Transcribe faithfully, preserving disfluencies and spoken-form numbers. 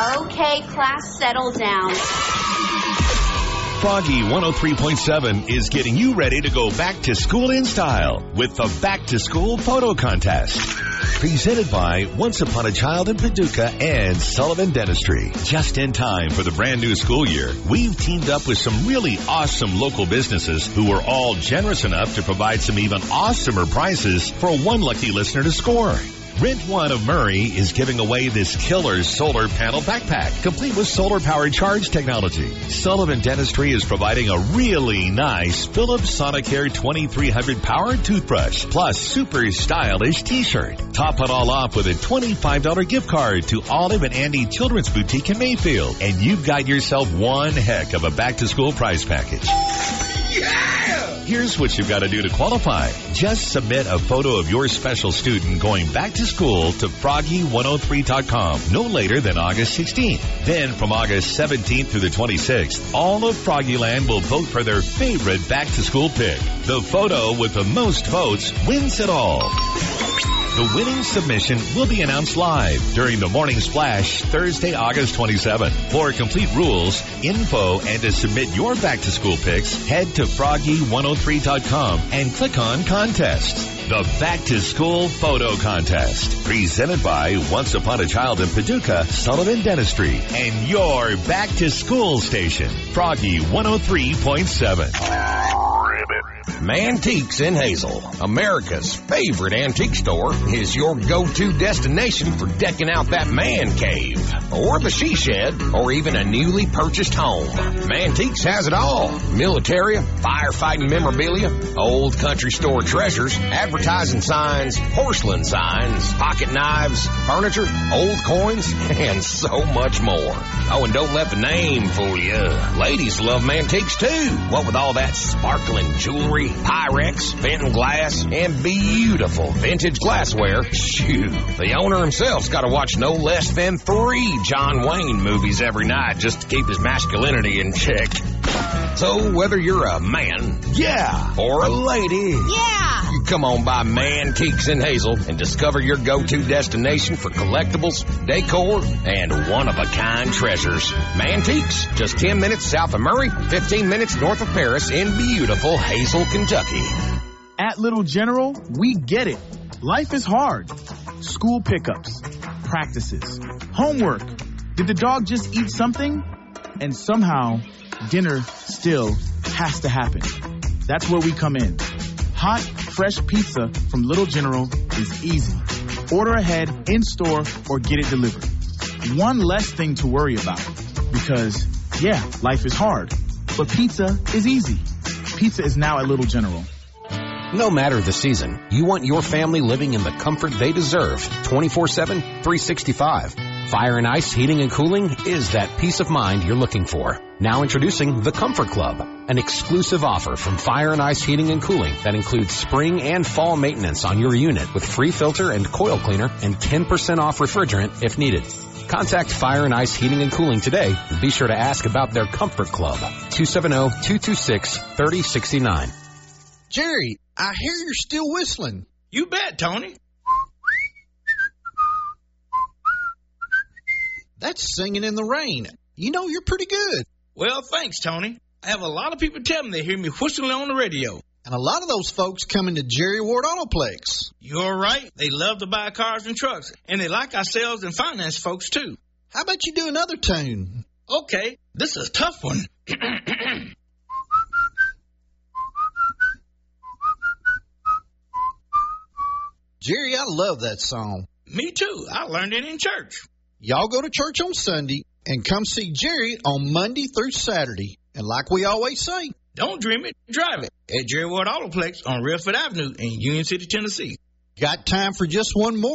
Okay, class, settle down. Froggy one oh three point seven is getting you ready to go back to school in style with the Back to School Photo Contest. Presented by Once Upon a Child in Paducah and Sullivan Dentistry. Just in time for the brand new school year, we've teamed up with some really awesome local businesses who are all generous enough to provide some even awesomer prizes for one lucky listener to score. Rent One of Murray is giving away this killer solar panel backpack, complete with solar-powered charge technology. Sullivan Dentistry is providing a really nice Philips Sonicare twenty-three hundred powered toothbrush, plus super stylish t-shirt. Top it all off with a twenty-five dollars gift card to Olive and Andy Children's Boutique in Mayfield. And you've got yourself one heck of a back-to-school prize package. Yeah! Here's what you've got to do to qualify. Just submit a photo of your special student going back to school to froggy one oh three dot com no later than August sixteenth. Then from August seventeenth through the twenty-sixth, all of Froggyland will vote for their favorite back-to-school pick. The photo with the most votes wins it all. The winning submission will be announced live during the Morning Splash Thursday, August twenty-seventh. For complete rules, info, and to submit your back-to-school picks, head to froggy one oh three dot com and click on Contests. The Back to School Photo Contest. Presented by Once Upon a Child in Paducah, Sullivan Dentistry, and your Back to School station, Froggy one oh three point seven. Mantiques in Hazel, America's favorite antique store, is your go-to destination for decking out that man cave, or the she shed, or even a newly purchased home. Mantiques has it all. Military, firefighting memorabilia, old country store treasures, advertising signs, porcelain signs, pocket knives, furniture, old coins, and so much more. Oh, and don't let the name fool you. Ladies love Mantiques too. What with all that sparkling jewelry, Pyrex, Fenton glass, and beautiful vintage glassware, shoot, the owner himself's got to watch no less than three John Wayne movies every night just to keep his masculinity in check. So whether you're a man, yeah, or a lady, Yeah! you come on by Mantiques in Hazel and discover your go-to destination for collectibles, decor, and one-of-a-kind treasures. Mantiques, just ten minutes south of Murray, fifteen minutes north of Paris in beautiful Hazel, Kentucky. At Little General, we get it. Life is hard. School pickups, practices, homework. Did the dog just eat something? And somehow, dinner still has to happen. That's where we come in. Hot, fresh pizza from Little General is easy. Order ahead, in-store, or get it delivered. One less thing to worry about. Because, yeah, life is hard. But pizza is easy. Pizza is now at Little General. No matter the season, you want your family living in the comfort they deserve twenty-four seven, three sixty-five. Fire and Ice Heating and Cooling is that peace of mind you're looking for. Now introducing the Comfort Club, an exclusive offer from Fire and Ice Heating and Cooling that includes spring and fall maintenance on your unit with free filter and coil cleaner and ten percent off refrigerant if needed. Contact Fire and Ice Heating and Cooling today and be sure to ask about their Comfort Club. two seven zero, two two six, three zero six nine. Jerry, I hear you're still whistling. You bet, Tony. That's singing in the rain. You know you're pretty good. Well, thanks, Tony. I have a lot of people tell me they hear me whistling on the radio. And a lot of those folks come into Jerry Ward Autoplex. You're right. They love to buy cars and trucks, and they like our sales and finance folks, too. How about you do another tune? Okay, this is a tough one. Jerry, I love that song. Me too. I learned it in church. Y'all go to church on Sunday and come see Jerry on Monday through Saturday. And like we always say, don't dream it, drive it. At Jerry Ward Autoplex on Redford Avenue in Union City, Tennessee. Got time for just one more?